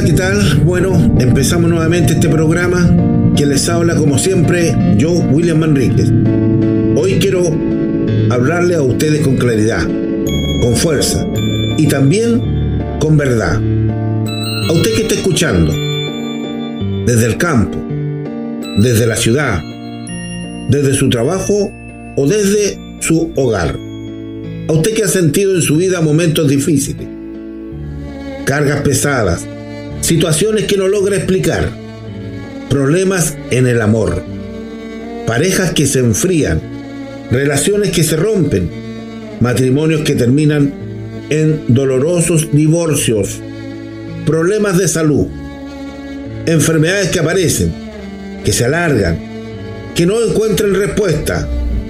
¿qué tal? Bueno, empezamos nuevamente este programa que les habla como siempre yo, William Manríquez. Hoy quiero hablarle a ustedes con claridad, con fuerza y también con verdad. A usted que está escuchando, desde el campo, desde la ciudad, desde su trabajo o desde su hogar. A usted que ha sentido en su vida momentos difíciles, cargas pesadas, situaciones que no logra explicar, problemas en el amor, parejas que se enfrían, relaciones que se rompen, matrimonios que terminan en dolorosos divorcios, problemas de salud, enfermedades que aparecen, que se alargan, que no encuentran respuesta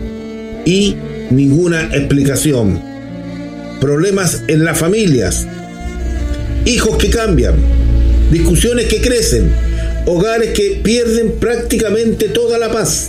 y ninguna explicación, problemas en las familias, hijos que cambian, discusiones que crecen, hogares que pierden prácticamente toda la paz.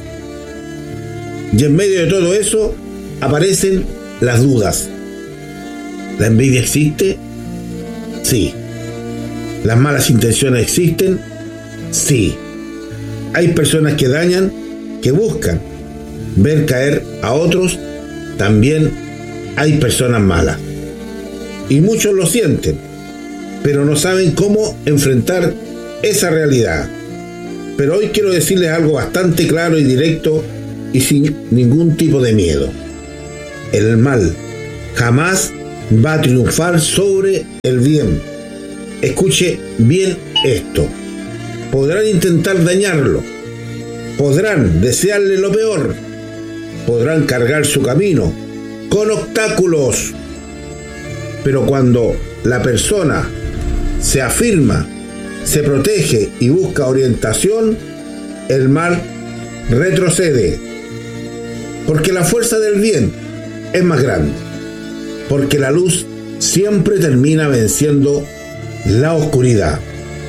Y en medio de todo eso aparecen las dudas. ¿La envidia existe? Sí. ¿Las malas intenciones existen? Sí. Hay personas que dañan, que buscan ver caer a otros. También hay personas malas. Y muchos lo sienten, pero no saben cómo enfrentar esa realidad. Pero hoy quiero decirles algo bastante claro y directo y sin ningún tipo de miedo. El mal jamás va a triunfar sobre el bien. Escuche bien esto. Podrán intentar dañarlo, podrán desearle lo peor, podrán cargar su camino con obstáculos, pero cuando la persona se afirma, se protege y busca orientación, el mal retrocede, porque la fuerza del bien es más grande, porque la luz siempre termina venciendo la oscuridad.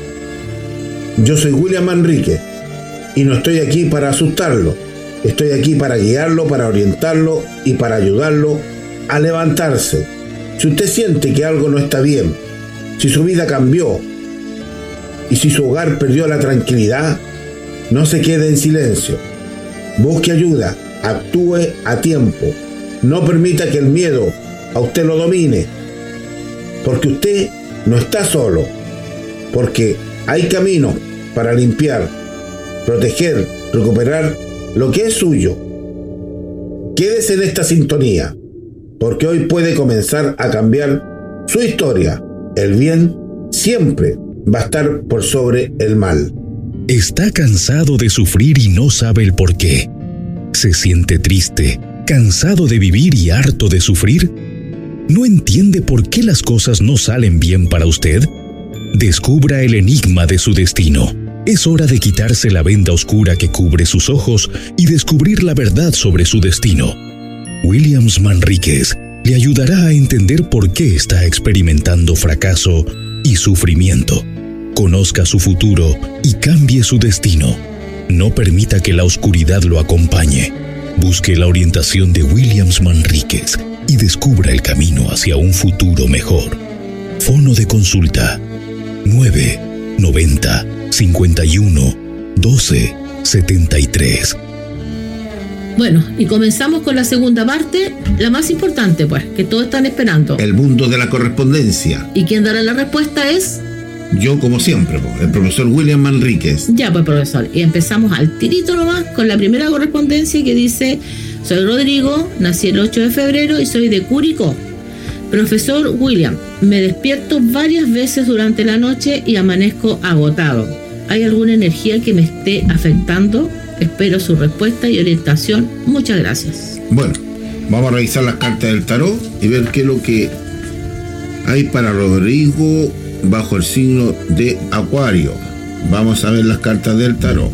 Yo soy William Manríquez y no estoy aquí para asustarlo, estoy aquí para guiarlo, para orientarlo y para ayudarlo a levantarse. Si usted siente que algo no está bien, si su vida cambió y si su hogar perdió la tranquilidad, no se quede en silencio. Busque ayuda, actúe a tiempo. No permita que el miedo a usted lo domine, porque usted no está solo, porque hay caminos para limpiar, proteger, recuperar lo que es suyo. Quédese en esta sintonía, porque hoy puede comenzar a cambiar su historia. El bien siempre va a estar por sobre el mal. ¿Está cansado de sufrir y no sabe el por qué? ¿Se siente triste, cansado de vivir y harto de sufrir? ¿No entiende por qué las cosas no salen bien para usted? Descubra el enigma de su destino. Es hora de quitarse la venda oscura que cubre sus ojos y descubrir la verdad sobre su destino. William Manríquez le ayudará a entender por qué está experimentando fracaso y sufrimiento. Conozca su futuro y cambie su destino. No permita que la oscuridad lo acompañe. Busque la orientación de William Manríquez y descubra el camino hacia un futuro mejor. Fono de consulta 990 51 12 73. Bueno, y comenzamos con la segunda parte, la más importante, pues, que todos están esperando. El mundo de la correspondencia. ¿Y quién dará la respuesta es? Yo, como siempre, el profesor William Manríquez. Ya, pues, profesor. Y empezamos al tirito nomás con la primera correspondencia que dice: soy Rodrigo, nací el 8 de febrero y soy de Curicó. Profesor William, me despierto varias veces durante la noche y amanezco agotado. ¿Hay alguna energía que me esté afectando? Espero su respuesta y orientación. Muchas gracias. Bueno, vamos a revisar las cartas del tarot y ver qué es lo que hay para Rodrigo bajo el signo de Acuario. Vamos a ver las cartas del tarot.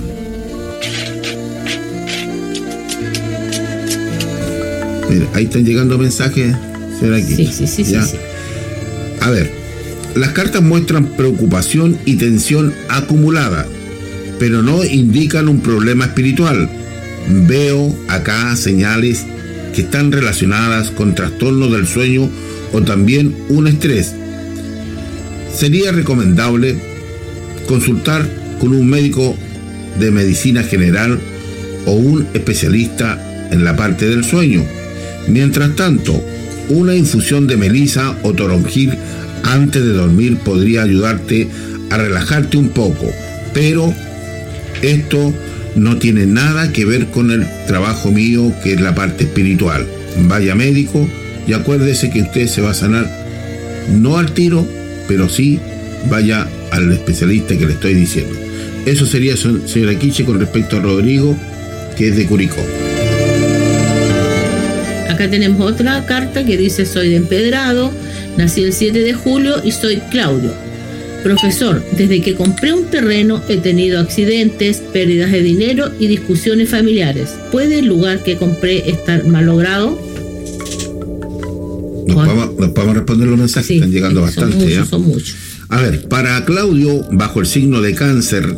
Mira, ahí están llegando mensajes. ¿Será aquí? Sí. A ver, las cartas muestran preocupación y tensión acumulada, pero no indican un problema espiritual. Veo acá señales que están relacionadas con trastornos del sueño o también un estrés. Sería recomendable consultar con un médico de medicina general o un especialista en la parte del sueño. Mientras tanto, una infusión de melisa o toronjil antes de dormir podría ayudarte a relajarte un poco, pero esto no tiene nada que ver con el trabajo mío, que es la parte espiritual. Vaya médico y acuérdese que usted se va a sanar, no al tiro, pero sí vaya al especialista que le estoy diciendo. Eso sería, señora Quiche, con respecto a Rodrigo, que es de Curicó. Acá tenemos otra carta que dice: soy de Empedrado, nací el 7 de julio y soy Claudio. Profesor, desde que compré un terreno he tenido accidentes, pérdidas de dinero y discusiones familiares. ¿Puede el lugar que compré estar malogrado? Nos podemos responder los mensajes, sí, están llegando bastante. Son muchos. A ver, para Claudio, bajo el signo de Cáncer,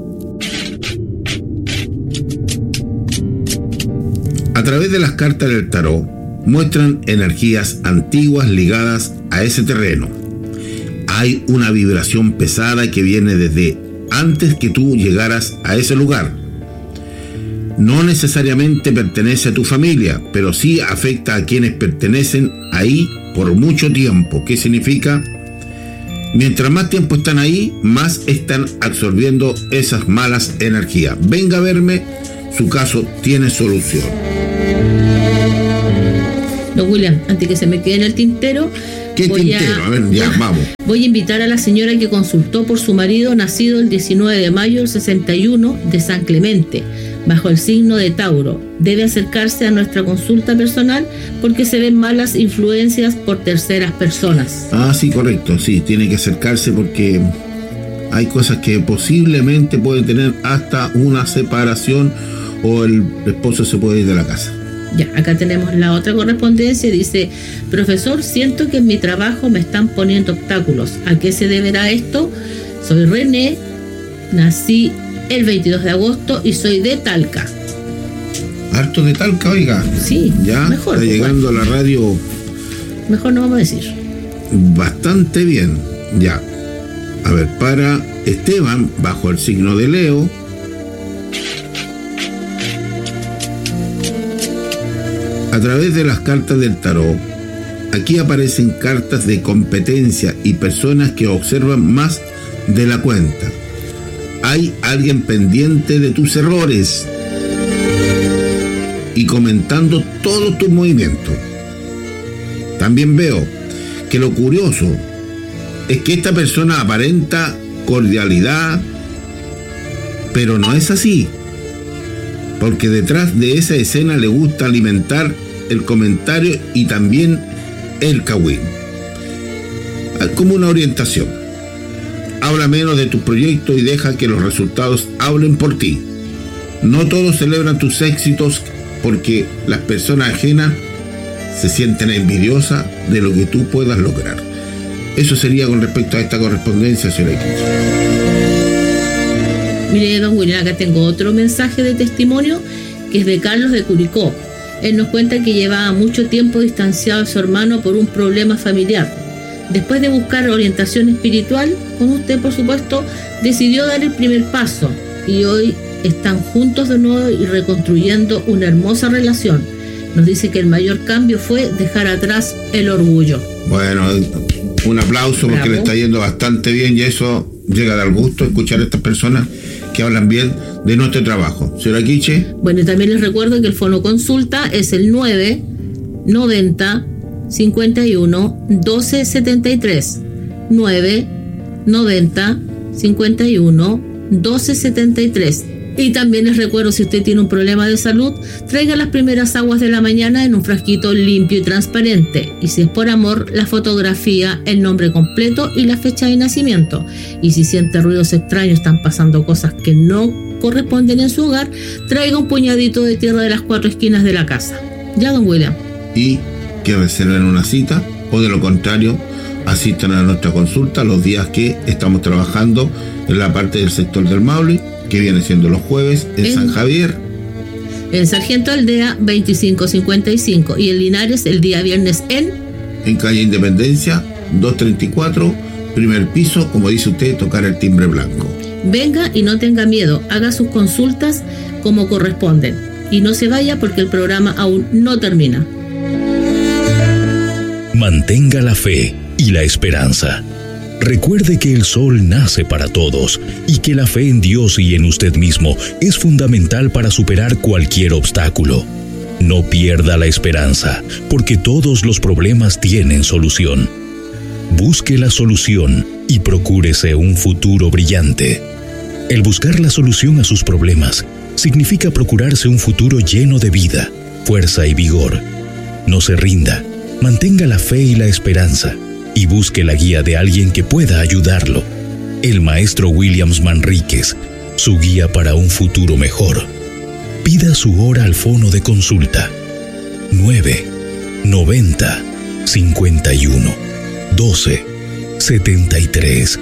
a través de las cartas del tarot, muestran energías antiguas ligadas a ese terreno. Hay una vibración pesada que viene desde antes que tú llegaras a ese lugar. No necesariamente pertenece a tu familia, pero sí afecta a quienes pertenecen ahí por mucho tiempo. ¿Qué significa? Mientras más tiempo están ahí, más están absorbiendo esas malas energías. Venga a verme, su caso tiene solución. Don William, antes que se me quede en el tintero, ¿qué tintero? A ver, ya, vamos. Voy a invitar a la señora que consultó por su marido, nacido el 19 de mayo del 61, de San Clemente, bajo el signo de Tauro. Debe acercarse a nuestra consulta personal porque se ven malas influencias por terceras personas. Ah, sí, correcto, sí, tiene que acercarse porque hay cosas que posiblemente pueden tener hasta una separación o el esposo se puede ir de la casa. Ya, acá tenemos la otra correspondencia. Dice: profesor, siento que en mi trabajo me están poniendo obstáculos. ¿A qué se deberá esto? Soy René, nací el 22 de agosto y soy de Talca. Harto de Talca, oiga. Sí, ya mejor, está llegando a la radio. Mejor no vamos a decir. Bastante bien, ya. A ver, para Esteban, bajo el signo de Leo, a través de las cartas del tarot, aquí aparecen cartas de competencia y personas que observan más de la cuenta. Hay alguien pendiente de tus errores y comentando todos tus movimientos. También veo que lo curioso es que esta persona aparenta cordialidad, pero no es así, porque detrás de esa escena le gusta alimentar el comentario y también el cagüín. Como una orientación. Habla menos de tus proyectos y deja que los resultados hablen por ti. No todos celebran tus éxitos porque las personas ajenas se sienten envidiosas de lo que tú puedas lograr. Eso sería con respecto a esta correspondencia, señora Quiche. Mire, don William, acá tengo otro mensaje de testimonio que es de Carlos de Curicó. Él nos cuenta que llevaba mucho tiempo distanciado de su hermano por un problema familiar. Después de buscar orientación espiritual, con usted por supuesto, decidió dar el primer paso y hoy están juntos de nuevo y reconstruyendo una hermosa relación. Nos dice que el mayor cambio fue dejar atrás el orgullo. Bueno, un aplauso. Bravo. Porque le está yendo bastante bien y eso llega a dar gusto escuchar a estas personas que hablan bien de nuestro trabajo. Señora Quiche. Bueno, y también les recuerdo que el fono consulta es el 990 51 12 73 990 51 12 73. Y también les recuerdo, si usted tiene un problema de salud, traiga las primeras aguas de la mañana en un frasquito limpio y transparente. Y si es por amor, la fotografía, el nombre completo y la fecha de nacimiento. Y si siente ruidos extraños, están pasando cosas que no corresponden en su hogar, traiga un puñadito de tierra de las 4 esquinas de la casa. Ya, don William. Y que reserven una cita, o de lo contrario, asistan a nuestra consulta los días que estamos trabajando en la parte del sector del Maule, que viene siendo los jueves en San Javier, en Sargento Aldea 2555, y en Linares el día viernes en calle Independencia 234, primer piso, como dice usted, tocar el timbre blanco. Venga y no tenga miedo, haga sus consultas como corresponden. Y no se vaya porque el programa aún no termina. Mantenga la fe y la esperanza. Recuerde que el sol nace para todos y que la fe en Dios y en usted mismo es fundamental para superar cualquier obstáculo. No pierda la esperanza, porque todos los problemas tienen solución. Busque la solución y procúrese un futuro brillante. El buscar la solución a sus problemas significa procurarse un futuro lleno de vida, fuerza y vigor. No se rinda, mantenga la fe y la esperanza y busque la guía de alguien que pueda ayudarlo. El maestro William Manríquez, su guía para un futuro mejor. Pida su hora al fono de consulta 9 90 51 12 73.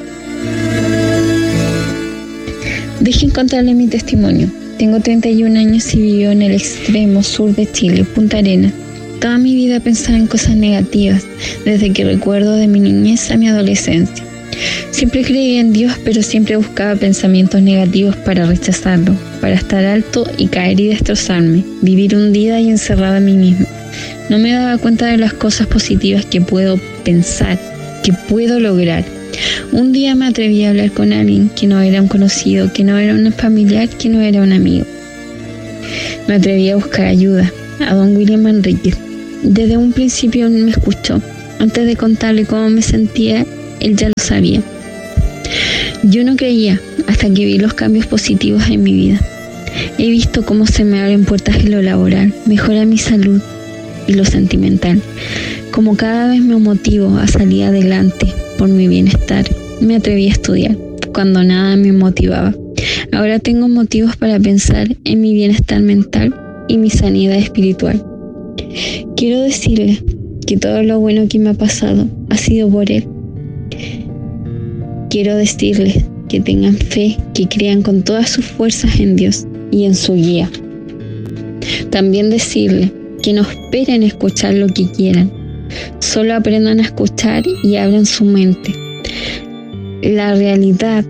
Dejen contarle mi testimonio. Tengo 31 años y vivo en el extremo sur de Chile, Punta Arenas. Toda mi vida pensaba en cosas negativas, desde que recuerdo de mi niñez a mi adolescencia. Siempre creí en Dios, pero siempre buscaba pensamientos negativos para rechazarlo, para estar alto y caer y destrozarme, vivir hundida y encerrada en mí misma. No me daba cuenta de las cosas positivas que puedo pensar, que puedo lograr. Un día me atreví a hablar con alguien que no era un conocido, que no era un familiar, que no era un amigo. Me atreví a buscar ayuda, a don William Manríquez. Desde un principio él me escuchó. Antes de contarle cómo me sentía, él ya lo sabía. Yo no creía hasta que vi los cambios positivos en mi vida. He visto cómo se me abren puertas en lo laboral, mejora mi salud y lo sentimental. Como cada vez me motivo a salir adelante por mi bienestar. Me atreví a estudiar cuando nada me motivaba. Ahora tengo motivos para pensar en mi bienestar mental y mi sanidad espiritual. Quiero decirle que todo lo bueno que me ha pasado ha sido por él. Quiero decirles que tengan fe, que crean con todas sus fuerzas en Dios y en su guía. También decirles que no esperen escuchar lo que quieran. Solo aprendan a escuchar y abran su mente. La realidad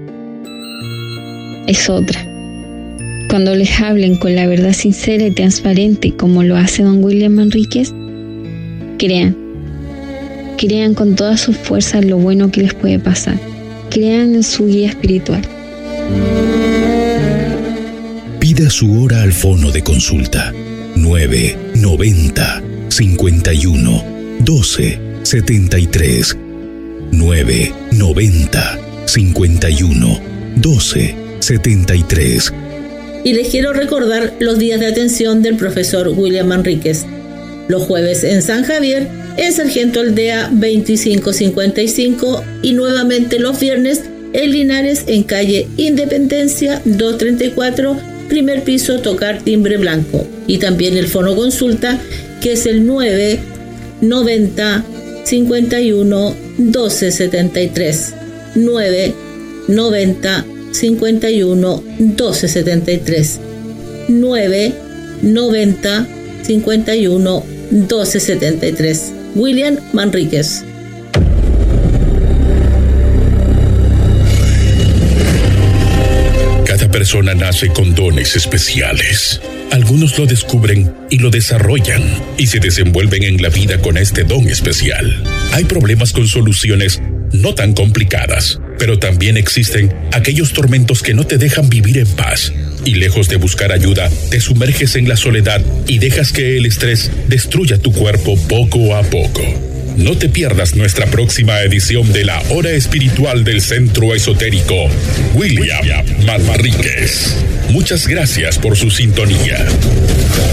es otra. Cuando les hablen con la verdad sincera y transparente, como lo hace don William Manríquez, crean. Crean con todas sus fuerzas lo bueno que les puede pasar. Crean en su guía espiritual. Pida su hora al fono de consulta 9 90 51 12 73. 9 90 51 12 73. Y les quiero recordar los días de atención del profesor William Manríquez. Los jueves en San Javier, en Sargento Aldea 2555, y nuevamente los viernes en Linares, en calle Independencia 234, primer piso, tocar timbre blanco. Y también el fono consulta, que es el 9 90 51 12 73. 9 90 51 12 73. 9 90 51 12 73. William Manríquez. Cada persona nace con dones especiales. Algunos lo descubren y lo desarrollan y se desenvuelven en la vida con este don especial. Hay problemas con soluciones no tan complicadas, pero también existen aquellos tormentos que no te dejan vivir en paz. Y lejos de buscar ayuda, te sumerges en la soledad y dejas que el estrés destruya tu cuerpo poco a poco. No te pierdas nuestra próxima edición de la Hora Espiritual del Centro Esotérico William Manríquez. Muchas gracias por su sintonía.